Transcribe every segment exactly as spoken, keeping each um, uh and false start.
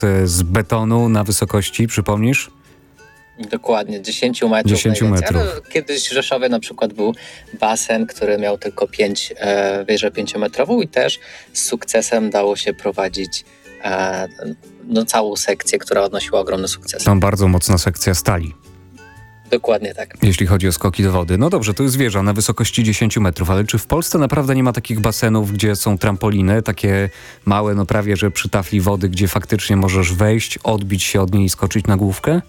z betonu na wysokości, przypomnisz? Dokładnie, dziesięć metrów. dziesięć metrów. Ale kiedyś w Rzeszowie na przykład był basen, który miał tylko pięć, e, wieżę pięciometrową i też z sukcesem dało się prowadzić e, no, całą sekcję, która odnosiła ogromny sukces. Tam bardzo mocna sekcja stali. Dokładnie tak. Jeśli chodzi o skoki do wody. No dobrze, to jest wieża na wysokości dziesięć metrów, ale czy w Polsce naprawdę nie ma takich basenów, gdzie są trampoliny, takie małe, no prawie że przy tafli wody, gdzie faktycznie możesz wejść, odbić się od niej i skoczyć na główkę?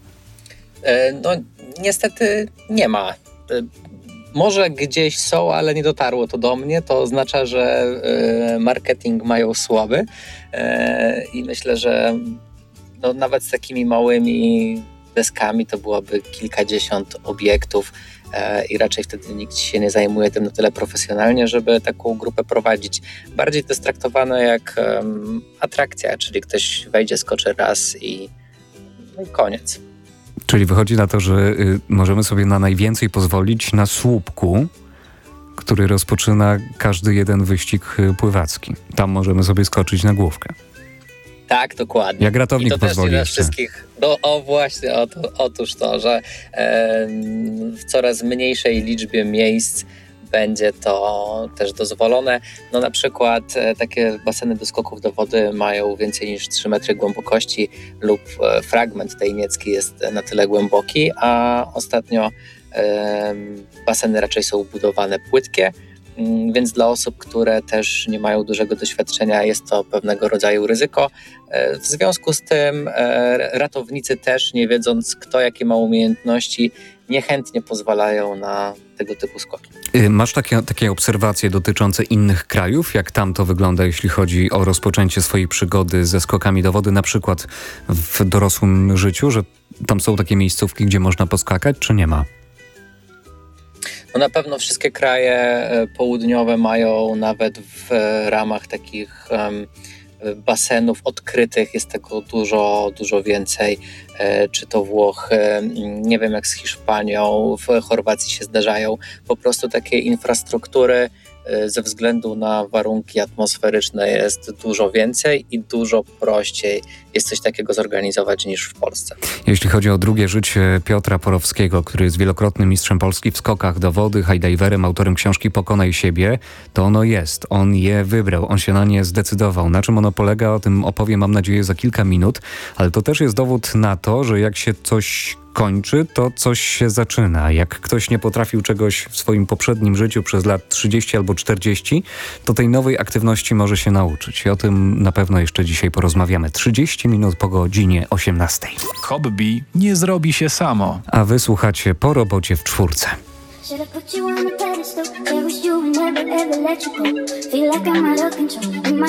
E, no niestety nie ma. E, może gdzieś są, ale nie dotarło to do mnie. To oznacza, że e, marketing mają słaby e, i myślę, że no, nawet z takimi małymi deskami to byłoby kilkadziesiąt obiektów e, i raczej wtedy nikt się nie zajmuje tym na tyle profesjonalnie, żeby taką grupę prowadzić. Bardziej to jest traktowane jak um, atrakcja, czyli ktoś wejdzie, skoczy raz i, no i koniec. Czyli wychodzi na to, że y, możemy sobie na najwięcej pozwolić na słupku, który rozpoczyna każdy jeden wyścig y, pływacki. Tam możemy sobie skoczyć na główkę. Tak, dokładnie. Jak ratownik I to pozwoli też nie jeszcze. wszystkich. No, o właśnie, o to, otóż to, że e, w coraz mniejszej liczbie miejsc będzie to też dozwolone. No na przykład e, takie baseny do skoków do wody mają więcej niż trzy metry głębokości lub e, fragment tej niecki jest na tyle głęboki, a ostatnio e, baseny raczej są budowane płytkie, więc dla osób, które też nie mają dużego doświadczenia, jest to pewnego rodzaju ryzyko. W związku z tym ratownicy też, nie wiedząc kto jakie ma umiejętności, niechętnie pozwalają na tego typu skoki. Masz takie, takie obserwacje dotyczące innych krajów? Jak tam to wygląda, jeśli chodzi o rozpoczęcie swojej przygody ze skokami do wody, na przykład w dorosłym życiu, że tam są takie miejscówki, gdzie można poskakać, czy nie ma? No na pewno wszystkie kraje południowe mają nawet w ramach takich um, basenów odkrytych, jest tego dużo, dużo więcej. E, czy to Włochy, nie wiem jak z Hiszpanią, w Chorwacji się zdarzają po prostu takie infrastruktury e, ze względu na warunki atmosferyczne jest dużo więcej i dużo prościej jest coś takiego zorganizować niż w Polsce. Jeśli chodzi o drugie życie Piotra Porowskiego, który jest wielokrotnym mistrzem Polski w skokach do wody, highdiverem, autorem książki Pokonaj siebie, to ono jest. On je wybrał, on się na nie zdecydował. Na czym ono polega, o tym opowiem, mam nadzieję, za kilka minut, ale to też jest dowód na to, że jak się coś kończy, to coś się zaczyna. Jak ktoś nie potrafił czegoś w swoim poprzednim życiu przez lat trzydzieści albo czterdzieści, to tej nowej aktywności może się nauczyć. I o tym na pewno jeszcze dzisiaj porozmawiamy. trzydzieści minut po godzinie osiemnastej. Hobby nie zrobi się samo. A wy słuchacie Po robocie w czwórce. Should I put you on the pedestal? There was you and never ever let you go. Feel like I'm out of control. And my